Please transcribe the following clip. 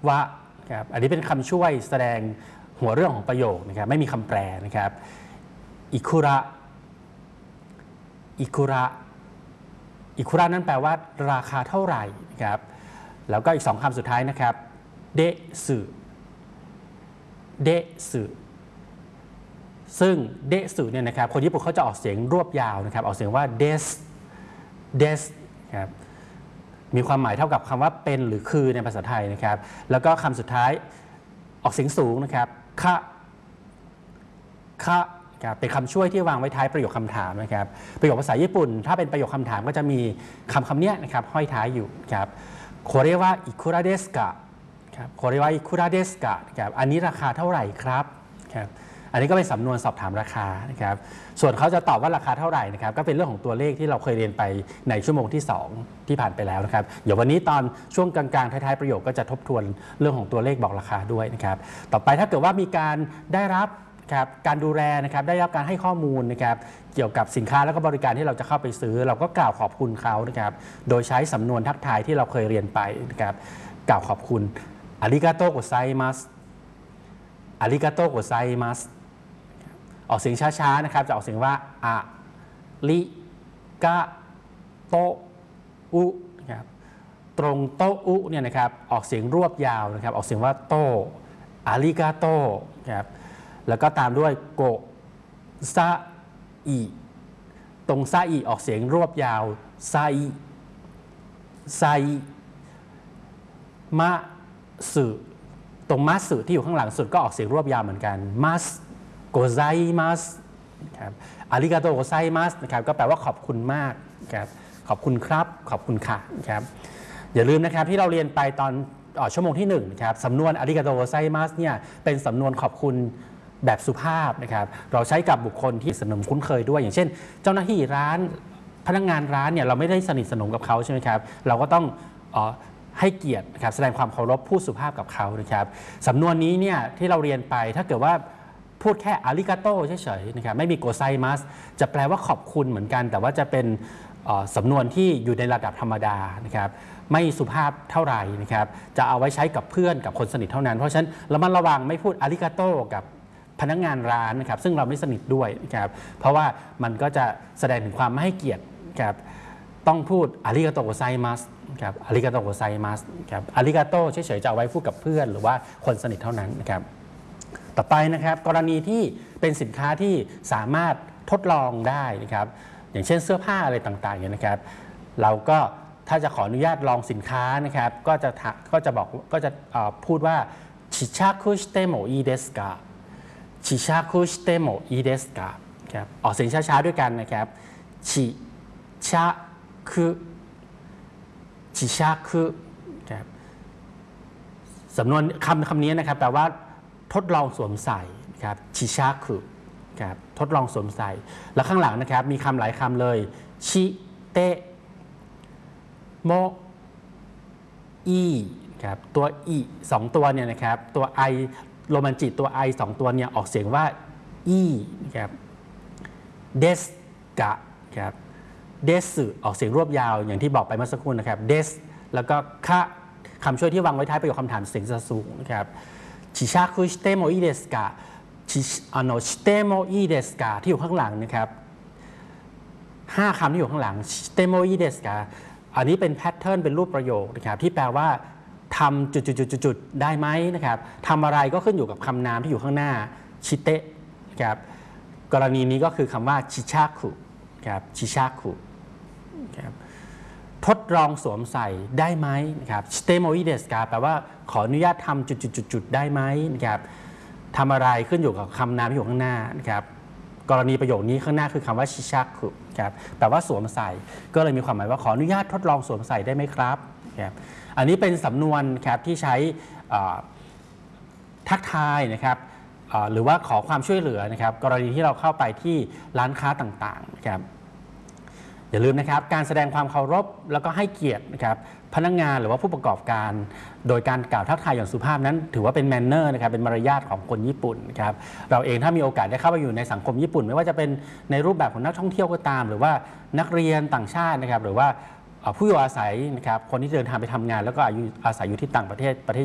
วะครับอันนี้เป็นคำช่วยแสดงหัวเรื่องของประโยคนะครับไม่มีคำแปลนะครับอิคุระอิคุระอิคุระนั่นแปลว่าราคาเท่าไหร่นะครับแล้วก็อีก2คำสุดท้ายนะครับเดสึเดสึซึ่งเดสึเนี่ยนะครับคนญี่ปุ่นเขาจะออกเสียงรวบยาวนะครับออกเสียงว่าเดสเดสครับมีความหมายเท่ากับคำว่าเป็นหรือคือในภาษาไทยนะครับแล้วก็คำสุดท้ายออกเสียงสูงนะครับคะคะเป็นคำช่วยที่วางไว้ท้ายประโยคคำถามนะครับประโยคภาษาญี่ปุ่นถ้าเป็นประโยคคำถามก็จะมีคำนี้นะครับห้อยท้ายอยู่ครับโคเรวะอิคุระเดสกะครับโคเรวะอิคุระเดสกะครับอันนี้ราคาเท่าไหร่ครับครับอันนี้ก็เป็นสำนวนสอบถามราคานะครับส่วนเขาจะตอบว่าราคาเท่าไหร่นะครับก็เป็นเรื่องของตัวเลขที่เราเคยเรียนไปในชั่วโมงที่2ที่ผ่านไปแล้วนะครับเดี๋ยววันนี้ตอนช่วงกลางๆท้ายๆประโยคก็จะทบทวนเรื่องของตัวเลขบอกราคาด้วยนะครับต่อไปถ้าเกิดว่ามีการได้รับครับการดูแลนะครับได้รับการให้ข้อมูลนะครับเกี่ยวกับสินค้าและก็บริการที่เราจะเข้าไปซื้อเราก็กล่าวขอบคุณเขานะครับโดยใช้สำนวนทักทายที่เราเคยเรียนไปนะครับกล่าวขอบคุณอาริกาโตโกไซมัสอาริกาโตโกไซมัสออกเสียงช้าๆนะครับจะออกเสียงว่าอะริกาโตอุนะครับตรงโตอุเนี่ยนะครับออกเสียงรวบยาวนะครับออกเสียงว่าโตอาริกาโตนะครับแล้วก็ตามด้วยโกซาอิตรงซาอิออกเสียงรวบยาวซาอิซาอิมะสึตรงมัสสึที่อยู่ข้างหลังสุดก็ออกเสียงรวบยาวเหมือนกันมัสโกไซมัสครับอาริกาโตโกไซมัสนะครับก็แปลว่าขอบคุณมากครับขอบคุณครับขอบคุณค่ะครับอย่าลืมนะครับที่เราเรียนไปตอนชั่วโมงที่1นะครับสำนวนอาริกาโตโกไซมัสเนี่ยเป็นสำนวนขอบคุณแบบสุภาพนะครับเราใช้กับบุคคลที่สนิทคุ้นเคยด้วยอย่างเช่นเจ้าหน้าที่ร้านพนักงานร้านเนี่ยเราไม่ได้สนิทสนมกับเขาใช่ไหมครับเราก็ต้องให้เกียรตินะครับแสดงความเคารพพูดสุภาพกับเขานะครับสำนวนนี้เนี่ยที่เราเรียนไปถ้าเกิดว่าพูดแค่อาริกาโตเฉยๆนะครับไม่มีโกไซมัสจะแปลว่าขอบคุณเหมือนกันแต่ว่าจะเป็นสำนวนที่อยู่ในระดับธรรมดานะครับไม่สุภาพเท่าไหร่นะครับจะเอาไว้ใช้กับเพื่อนกับคนสนิทเท่านั้นเพราะฉะนั้นระมัดระวังไม่พูดอาริกาโตกับพนักงานร้านนะครับซึ่งเราไม่สนิทด้วยนะครับเพราะว่ามันก็จะแสดงถึงความไม่ให้เกียรติครับต้องพูดอาริกาโตโกไซมัสครับอาริกาโตโกไซมัสครับอาริกาโตเฉยๆจะเอาไว้พูดกับเพื่อนหรือว่าคนสนิทเท่านั้นนะครับต่อไปนะครับกรณีที่เป็นสินค้าที่สามารถทดลองได้นะครับอย่างเช่นเสื้อผ้าอะไรต่างๆเนี่ยนะครับเราก็ถ้าจะขออนุญาตลองสินค้านะครับก็จะพูดว่าชิชาคุชิเตโมอิเดสกาชิชาคุชิเตโมอิเดสกาครับออกเสียงช้าๆด้วยกันนะครับชิชาคุชิชาคุครับสำนวนคำนี้นะครับแปลว่าทดลองสวมใส่ครับชิชาคุครับทดลองสวมใส่แล้วข้างหลังนะครับมีคำหลายคำเลยชิเตโมอีครับตัวอี2ตัวเนี่ยนะครับตัวไอโรมันจิตัวไอ2ตัวเนี่ยออกเสียงว่าอีนะครับเดสกะครับเดสออกเสียงรวบยาวอย่างที่บอกไปเมื่อสักครู่นะครับเดสแล้วก็คะคำช่วยที่วางไว้ท้ายประโยคคำถามเสียงสูงนะครับชิชาคุชิเตโมอิเดสกะชิเตโมอิเดสกะที่อยู่ข้างหลังนะครับ5คำที่อยู่ข้างหลังชิเตโมอิเดสกะอันนี้เป็นแพทเทิร์นเป็นรูปประโยคนะครับที่แปลว่าทำจุดๆได้ไหมนะครับทำอะไรก็ขึ้นอยู่กับคำนามที่อยู่ข้างหน้าชิเตะครับกรณีนี้ก็คือคำว่าชิชาคุครับชิชาคุครับทดลองสวมใส่ได้ไหมนะครับชิเตโมอิเดสกาแปลว่าขออนุญาตทำจุดได้ไหมนะครับทำอะไรขึ้นอยู่กับคำนามที่อยู่ข้างหน้านะครับกรณีประโยคนี้ข้างหน้าคือคำว่าชิชาคุครับแปลว่าสวมใส่ก็เลยมีความหมายว่าขออนุญาตทดลองสวมใส่ได้ไหมครับครับอันนี้เป็นสำนวนครับที่ใช้ทักทายนะครับหรือว่าขอความช่วยเหลือนะครับกรณีที่เราเข้าไปที่ร้านค้าต่างๆนะครับอย่าลืมนะครับการแสดงความเคารพแล้วก็ให้เกียรตินะครับพนักงานหรือว่าผู้ประกอบการโดยการกล่าวทักทายอย่างสุภาพนั้นถือว่าเป็นแมนเนอร์นะครับเป็นมารยาทของคนญี่ปุ่นนะครับเราเองถ้ามีโอกาสได้เข้าไปอยู่ในสังคมญี่ปุ่นไม่ว่าจะเป็นในรูปแบบของนักท่องเที่ยวก็ตามหรือว่านักเรียนต่างชาตินะครับหรือว่าผู้อยู่อาศัยนะครับคนที่เดินทางไปทำงานแล้วก็อาศัยอยู่ที่ต่างประเทศ